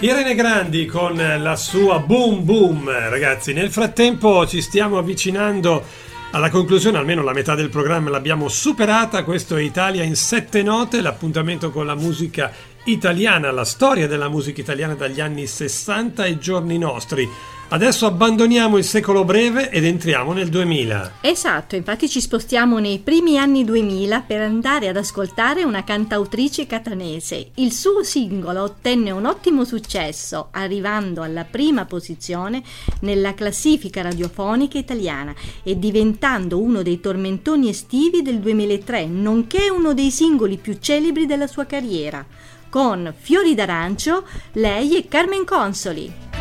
Irene Grandi con la sua Boom Boom. Ragazzi, nel frattempo ci stiamo avvicinando alla conclusione, almeno la metà del programma l'abbiamo superata. Questo è Italia in 7 note, l'appuntamento con la musica italiana, la storia della musica italiana dagli anni 60 ai giorni nostri. Adesso abbandoniamo il secolo breve ed entriamo nel 2000. Esatto, infatti ci spostiamo nei primi anni 2000 per andare ad ascoltare una cantautrice catanese. Il suo singolo ottenne un ottimo successo, arrivando alla prima posizione nella classifica radiofonica italiana e diventando uno dei tormentoni estivi del 2003, nonché uno dei singoli più celebri della sua carriera. Con Fiori d'arancio, lei è Carmen Consoli.